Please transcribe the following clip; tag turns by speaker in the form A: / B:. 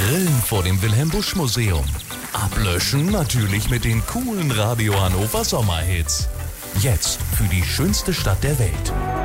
A: Grillen vor dem Wilhelm-Busch-Museum. Ablöschen natürlich mit den coolen Radio Hannover Sommerhits. Jetzt für die schönste Stadt der Welt.